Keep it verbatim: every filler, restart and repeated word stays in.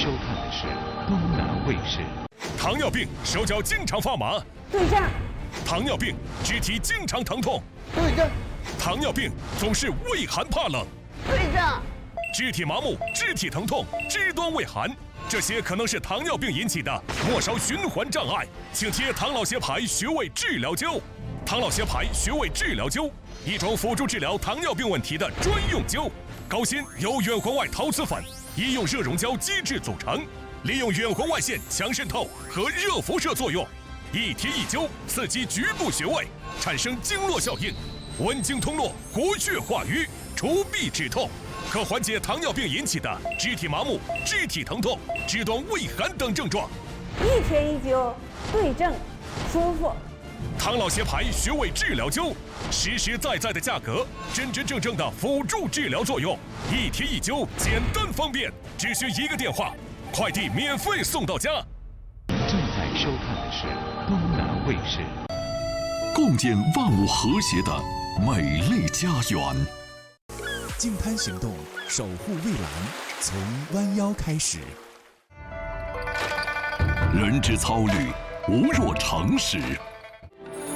收看的是东南卫视。 糖尿病手脚经常发麻， 对症。 糖尿病肢体经常疼痛， 对症。 糖尿病总是畏寒怕冷， 对症。 肢体麻木、肢体疼痛、肢端畏寒，这些可能是糖尿病引起的末梢循环障碍，请贴唐老协牌穴位治疗灸。唐老协牌穴位治疗灸，一种辅助治疗糖尿病问题的专用灸。高芯由远红外陶瓷粉、医用热熔胶基质组成，利用远红外线强渗透和热辐射作用，一贴一灸，刺激局部穴位，产生经络效应，温经通络，活血化瘀，除痹止痛，可缓解糖尿病引起的肢体麻木、肢体疼痛、肢端畏寒等症状。 一贴一灸，对症，舒服。 唐老协牌穴位治疗灸，实实在在的价格，真真正正的辅助治疗作用，一贴一灸，简单方便，只需一个电话，快递免费送到家。 正在收看的是东南卫视。 共建万物和谐的美丽家园。 净滩行动，守护蔚蓝，从弯腰开始。 人之操虑，无若诚实。